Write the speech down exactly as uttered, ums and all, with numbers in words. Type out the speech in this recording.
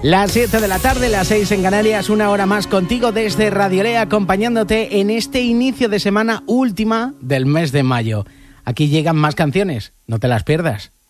Las siete de la tarde, las seis en Canarias, una hora más contigo desde Radio Lea, acompañándote en este inicio de semana última del mes de mayo. Aquí llegan más canciones, no te las pierdas.